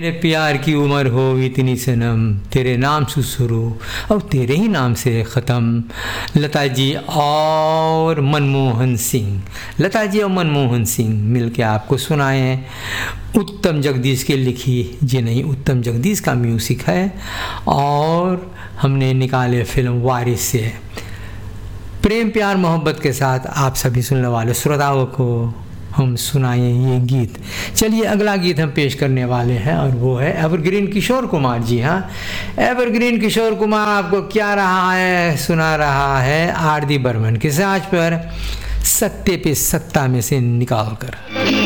मेरे प्यार की उम्र हो इतनी सनम, तेरे नाम से शुरू और तेरे ही नाम से ख़त्म। लता जी और मनमोहन सिंह, लता जी और मनमोहन सिंह मिलके आपको सुनाए हैं। उत्तम जगदीश के लिखी, जी नहीं, उत्तम जगदीश का म्यूज़िक है और हमने निकाले फिल्म वारिस से। प्रेम प्यार मोहब्बत के साथ आप सभी सुनने वाले श्रोताओं को हम सुनाए ये गीत। चलिए अगला गीत हम पेश करने वाले हैं और वो है एवरग्रीन किशोर कुमार। जी हाँ, एवरग्रीन किशोर कुमार आपको क्या रहा है, सुना रहा है आर डी बर्मन के साज पर सत्ते पे सत्ता में से निकाल कर।